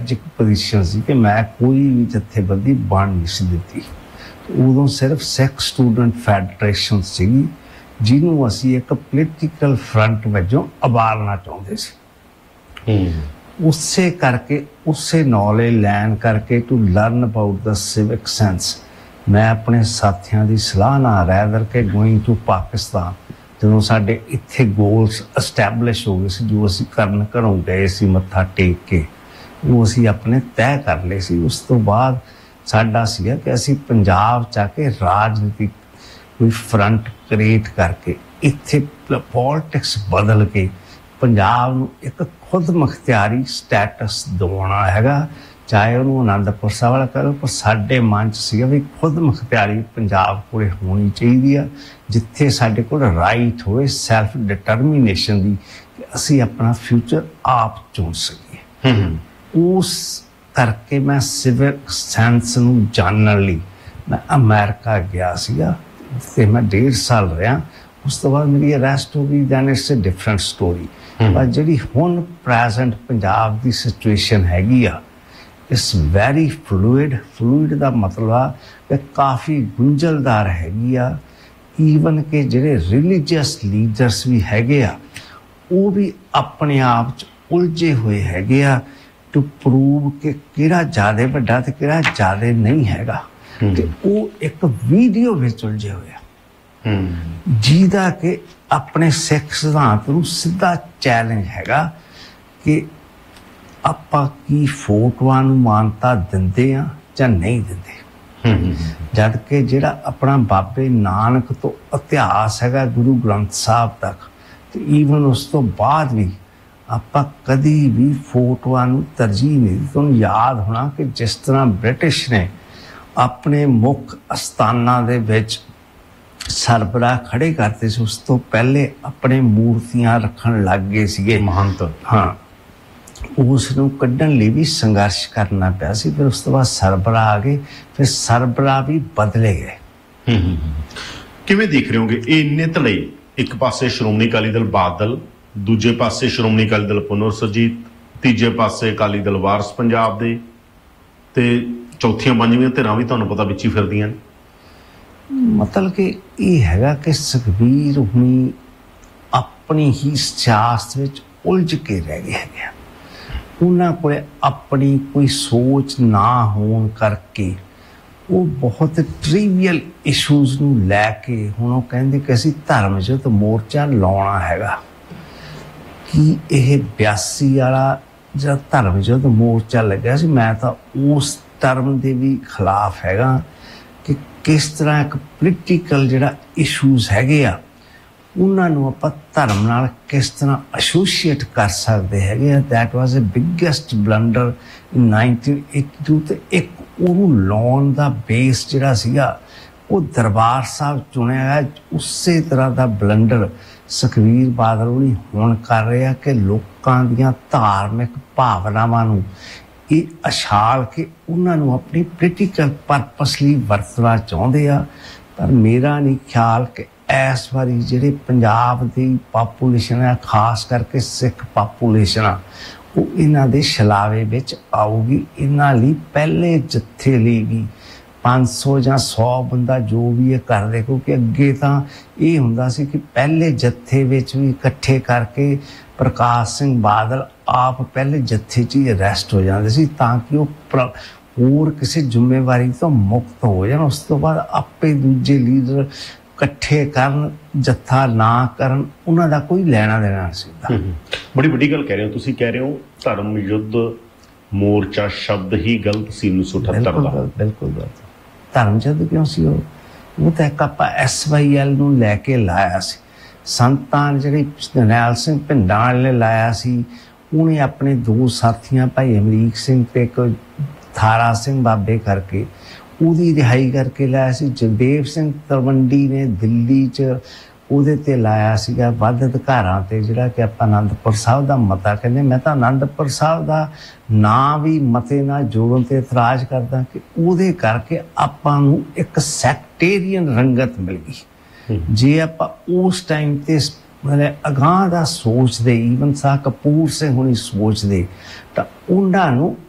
Tragic position सी कि मैं कोई भी जथेबंदी बन नहीं सी दित्ती। उदों सिर्फ सिख स्टूडेंट फैडरेशन सी जिन्हों असी एक पोलीटिकल फ्रंट वजों उबारना चाहते सी। उससे करके उससे नॉलेज लैन करके to learn about the civic sense मैं अपने साथियों की सलाह ना रैदर के गोइंग टू पाकिस्तान ਜਦੋਂ ਸਾਡੇ ਇੱਥੇ ਗੋਲਸ ਐਸਟੈਬਲਿਸ਼ ਹੋ ਗਏ ਸੀ ਜੋ ਅਸੀਂ ਕਰਨ ਘਰੋਂ ਗਏ ਸੀ ਮੱਥਾ ਟੇਕ ਕੇ ਉਹ ਅਸੀਂ ਆਪਣੇ ਤੈਅ ਕਰ ਲਏ ਸੀ। ਉਸ ਤੋਂ ਬਾਅਦ ਸਾਡਾ ਸੀਗਾ ਕਿ ਅਸੀਂ ਪੰਜਾਬ 'ਚ ਆ ਕੇ ਰਾਜਨੀਤਿਕ ਕੋਈ ਫਰੰਟ ਕ੍ਰੀਏਟ ਕਰਕੇ ਇੱਥੇ ਪੋਲਿਟਿਕਸ ਬਦਲ ਕੇ ਪੰਜਾਬ ਨੂੰ ਇੱਕ ਖੁਦ ਮੁਖਤਿਆਰੀ ਸਟੇਟਸ ਦਿਵਾਉਣਾ ਹੈਗਾ। ਚਾਹੇ ਉਹਨੂੰ ਅਨੰਦਪੁਰ ਸਾਹਿਬ ਵਾਲਾ ਕਰੋ ਪਰ ਸਾਡੇ ਮਨ 'ਚ ਸੀਗਾ ਵੀ ਖੁਦ ਮੁਖਤਿਆਰੀ ਪੰਜਾਬ ਕੋਲ ਹੋਣੀ ਚਾਹੀਦੀ ਆ ਜਿੱਥੇ ਸਾਡੇ ਕੋਲ ਰਾਈਟ ਹੋਵੇ ਸੈਲਫ ਡਿਟਰਮੀਨੇਸ਼ਨ ਦੀ ਕਿ ਅਸੀਂ ਆਪਣਾ ਫਿਊਚਰ ਆਪ ਚੁਣ ਸਕੀਏ। ਉਸ ਕਰਕੇ ਮੈਂ ਸਿਵਿਕ ਸੈਂਸ ਨੂੰ ਜਾਣਨ ਲਈ ਮੈਂ ਅਮਰੀਕਾ ਗਿਆ ਸੀਗਾ ਤੇ ਮੈਂ 1.5 ਸਾਲ ਰਿਹਾ। ਉਸ ਤੋਂ ਬਾਅਦ ਮੇਰੀ ਅਰੈਸਟ ਹੋ ਗਈ। Then it's a different story. ਪਰ ਜਿਹੜੀ ਹੁਣ ਪ੍ਰੈਜ਼ੈਂਟ ਪੰਜਾਬ ਦੀ ਸਿਚੁਏਸ਼ਨ ਹੈਗੀ ਆ इट्स वैरी फ्लूइड का मतलब आ कि काफ़ी गुंझलदार हैगी आ। ईवन के जिहड़े रिलीजियस लीडर्स भी हैगे आ वो भी अपने आप च उलझे हुए हैगे आ टू प्रूव कि किहड़ा ज़्यादा वड्डा ते किहड़ा ज़्यादा नहीं हैगा। ते वो एक वीडियो विच उलझे हुए आ जिहदा कि अपने सिख सिद्धांत नूं सीधा चैलेंज हैगा कि ਆਪਾਂ ਕੀ ਫੋਟੋਆਂ ਨੂੰ ਮਾਨਤਾ ਦਿੰਦੇ ਆ ਜਾਂ ਨਹੀਂ ਦਿੰਦੇ। ਜਦ ਕਿ ਜਿਹੜਾ ਆਪਣਾ ਬਾਬੇ ਨਾਨਕ ਤੋਂ ਇਤਿਹਾਸ ਹੈਗਾ ਗੁਰੂ ਗ੍ਰੰਥ ਸਾਹਿਬ ਤੱਕ ਤੇ ਈਵਨ ਉਸ ਤੋਂ ਬਾਅਦ ਵੀ ਆਪਾਂ ਕਦੀ ਵੀ ਫੋਟੋਆਂ ਨੂੰ ਤਰਜੀਹ ਨਹੀਂ ਦਿੱਤੀ। ਤੁਹਾਨੂੰ ਯਾਦ ਹੋਣਾ ਕਿ ਜਿਸ ਤਰ੍ਹਾਂ ਬ੍ਰਿਟਿਸ਼ ਨੇ ਆਪਣੇ ਮੁੱਖ ਅਸਥਾਨਾਂ ਦੇ ਵਿੱਚ ਸਰਬਰਾਹ ਖੜੇ ਕਰਤੇ ਸੀ ਉਸ ਤੋਂ ਪਹਿਲੇ ਆਪਣੇ ਮੂਰਤੀਆਂ ਰੱਖਣ ਲੱਗ ਗਏ ਸੀਗੇ ਮਹੰਤ। ਹਾਂ ਉਸ ਨੂੰ ਕੱਢਣ ਲਈ ਵੀ ਸੰਘਰਸ਼ ਕਰਨਾ ਪਿਆ ਸੀ। ਫਿਰ ਉਸ ਤੋਂ ਬਾਅਦ ਸਰਬਰਾਹ ਆ ਗਏ ਫਿਰ ਸਰਬਰਾਹ ਵੀ ਬਦਲੇ ਗਏ। ਕਿਵੇਂ ਦੇਖ ਰਹੇ ਹੋਗੇ ਇਹ ਇੰਨੇ ਧੜੇ ਇੱਕ ਪਾਸੇ ਸ਼੍ਰੋਮਣੀ ਅਕਾਲੀ ਦਲ ਬਾਦਲ ਦੂਜੇ ਪਾਸੇ ਸ਼੍ਰੋਮਣੀ ਅਕਾਲੀ ਦਲ ਪੁਨਰ ਸੁਰਜੀਤ ਤੀਜੇ ਪਾਸੇ ਅਕਾਲੀ ਦਲ ਵਾਰਸ ਪੰਜਾਬ ਦੇ ਤੇ ਚੌਥੀਆਂ ਪੰਜਵੀਆਂ ਧਿਰਾਂ ਵੀ ਤੁਹਾਨੂੰ ਪਤਾ ਵਿੱਚ ਹੀ ਫਿਰਦੀਆਂ ਨੇ। ਮਤਲਬ ਕਿ ਇਹ ਹੈਗਾ ਕਿ ਸੁਖਬੀਰ ਹੁਣੀ ਆਪਣੀ ਹੀ ਸਿਆਸਤ ਵਿੱਚ ਉਲਝ ਕੇ ਰਹਿ ਗਏ ਹੈਗੇ। ਉਹਨਾਂ ਕੋਲ ਆਪਣੀ ਕੋਈ ਸੋਚ ਨਾ ਹੋਣ ਕਰਕੇ ਉਹ ਬਹੁਤ ਟ੍ਰੀਵੀਅਲ ਇਸ਼ੂਜ਼ ਨੂੰ ਲੈ ਕੇ ਹੁਣ ਉਹ ਕਹਿੰਦੇ ਕਿ ਅਸੀਂ ਧਰਮ ਯੁੱਧ ਮੋਰਚਾ ਲਾਉਣਾ ਹੈਗਾ। ਕਿ ਇਹ 82 ਵਾਲਾ ਜਿਹੜਾ ਧਰਮ ਯੁੱਧ ਮੋਰਚਾ ਲੱਗਿਆ ਸੀ ਮੈਂ ਤਾਂ ਉਸ ਟਰਮ ਦੇ ਵੀ ਖਿਲਾਫ ਹੈਗਾ ਕਿ ਕਿਸ ਤਰ੍ਹਾਂ ਇੱਕ ਪੋਲੀਟੀਕਲ ਜਿਹੜਾ ਇਸ਼ੂਜ਼ ਹੈਗੇ ਆ ਉਹਨਾਂ ਨੂੰ ਆਪਾਂ ਧਰਮ ਨਾਲ ਕਿਸ ਤਰ੍ਹਾਂ ਐਸੋਸੀਏਟ ਕਰ ਸਕਦੇ ਹੈਗੇ ਆ। That was a biggest blunder ਇਨ 1982 ਤੇ ਇੱਕ ਉਹਨੂੰ ਲਾਉਣ ਦਾ ਬੇਸ ਜਿਹੜਾ ਸੀਗਾ ਉਹ ਦਰਬਾਰ ਸਾਹਿਬ ਚੁਣਿਆ ਗਿਆ। ਉਸੇ ਤਰ੍ਹਾਂ ਦਾ ਬਲੰਡਰ ਸੁਖਬੀਰ ਬਾਦਲ ਉਹਨੀ ਹੁਣ ਕਰ ਰਹੇ ਆ ਕਿ ਲੋਕਾਂ ਦੀਆਂ ਧਾਰਮਿਕ ਭਾਵਨਾਵਾਂ ਨੂੰ ਇਹ ਅਛਾਲ ਕੇ ਉਹਨਾਂ ਨੂੰ ਆਪਣੀ ਪੋਲੀਟੀਕਲ ਪਰਪਸ ਲਈ ਵਰਤਣਾ ਚਾਹੁੰਦੇ ਆ। ਪਰ ਮੇਰਾ ਨਹੀਂ ਖਿਆਲ ਕਿ ਇਸ ਵਾਰੀ ਜਿਹੜੇ ਪੰਜਾਬ ਦੀ ਪਾਪੂਲੇਸ਼ਨ ਹੈ ਖਾਸ ਕਰਕੇ ਸਿੱਖ ਪਾਪੂਲੇਸ਼ਨ ਆ ਉਹ ਇਹਨਾਂ ਦੇ ਛਲਾਵੇ ਵਿੱਚ ਆਊਗੀ। ਇਹਨਾਂ ਲਈ ਪਹਿਲੇ ਜੱਥੇ ਲਈ ਵੀ 500 ਜਾਂ 100 ਬੰਦਾ ਜੋ ਵੀ ਇਹ ਕਰਦੇ ਕਿਉਂਕਿ ਅੱਗੇ ਤਾਂ ਇਹ ਹੁੰਦਾ ਸੀ ਕਿ ਪਹਿਲੇ ਜੱਥੇ ਵਿੱਚ ਵੀ ਇਕੱਠੇ ਕਰਕੇ ਪ੍ਰਕਾਸ਼ ਸਿੰਘ ਬਾਦਲ ਆਪ ਪਹਿਲੇ ਜੱਥੇ 'ਚ ਹੀ ਅਰੈਸਟ ਹੋ ਜਾਂਦੇ ਸੀ ਤਾਂ ਕਿ ਉਹ ਹੋਰ ਕਿਸੇ ਜ਼ਿੰਮੇਵਾਰੀ ਤੋਂ ਮੁਕਤ ਹੋ ਜਾਣ। ਉਸ ਤੋਂ ਬਾਅਦ ਆਪੇ ਦੂਜੇ ਲੀਡਰ ਇਕੱਠੇ ਕਰਨ ਜੱਥਾ ਨਾ ਕਰਨ ਉਹਨਾਂ ਦਾ ਕੋਈ ਲੈਣਾ ਦੇਣਾ ਨਹੀਂ ਸੀ। ਬੜੀ ਵੱਡੀ ਗੱਲ ਕਹਿ ਰਹੇ ਹੋ ਤੁਸੀਂ। ਕਹਿ ਰਹੇ ਹੋ ਧਰਮ ਯੁੱਧ ਮੋਰਚਾ ਸ਼ਬਦ ਹੀ ਗਲਤ ਸੀ 1978 ਦਾ। ਬਿਲਕੁਲ ਗਲਤ। ਧਰਮ ਯੁੱਧ ਕਿਉਂ ਸੀ? ਉਹ ਤਾਂ ਇੱਕ ਆਪਾਂ SYL ਨੂੰ ਲੈ ਕੇ ਲਾਇਆ ਸੀ। ਸੰਤਾਂ ਜਿਹੜੀ ਜਰਨੈਲ ਸਿੰਘ ਭਿੰਡਾਂ ਵਾਲੇ ਨੇ ਲਾਇਆ ਸੀ ਉਹਨੇ ਆਪਣੇ ਦੋ ਸਾਥੀਆਂ ਭਾਈ ਅਮਰੀਕ ਸਿੰਘ ਤੇ ਇੱਕ ਥਾਰਾ ਸਿੰਘ ਬਾਬੇ ਕਰਕੇ ਉਹਦੀ ਰਿਹਾਈ ਕਰਕੇ ਲਾਇਆ ਸੀ। ਜਗਦੇਵ ਸਿੰਘ ਤਲਵੰਡੀ ਨੇ ਦਿੱਲੀ 'ਚ ਉਹਦੇ 'ਤੇ ਲਾਇਆ ਸੀਗਾ ਵੱਧ ਅਧਿਕਾਰਾਂ 'ਤੇ ਜਿਹੜਾ ਕਿ ਆਪਾਂ ਅਨੰਦਪੁਰ ਸਾਹਿਬ ਦਾ ਮਤਾ ਕਹਿੰਦੇ। ਮੈਂ ਤਾਂ ਅਨੰਦਪੁਰ ਸਾਹਿਬ ਦਾ ਨਾਂ ਵੀ ਮਤੇ ਨਾਲ ਜੋੜਨ 'ਤੇ ਇਤਰਾਜ਼ ਕਰਦਾ ਕਿ ਉਹਦੇ ਕਰਕੇ ਆਪਾਂ ਨੂੰ ਇੱਕ ਸੈਕਟੇਰੀਅਨ ਰੰਗਤ ਮਿਲ ਗਈ। ਜੇ ਆਪਾਂ ਉਸ ਟਾਈਮ 'ਤੇ ਅਗਾਂਹ ਦਾ ਸੋਚਦੇ ਈਵਨ ਸਾਹ ਕਪੂਰ ਸਿੰਘ ਹੁਣੀ ਸੋਚਦੇ ਤਾਂ ਉਹਨਾਂ ਨੂੰ